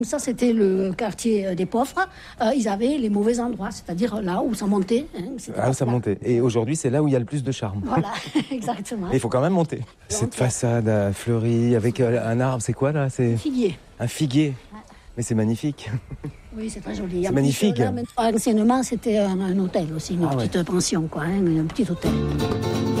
Ça, c'était le quartier des pauvres. Ils avaient les mauvais endroits, c'est-à-dire là où ça montait. Là où ça montait. Et aujourd'hui, c'est là où il y a le plus de charme. Voilà, exactement. Mais il faut quand même monter. Cette façade fleurie avec un arbre, c'est quoi là? C'est Figuier. un figuier. Mais c'est magnifique. Oui, c'est très joli. C'est magnifique. Là, anciennement, c'était un hôtel aussi, une petite pension, un petit hôtel.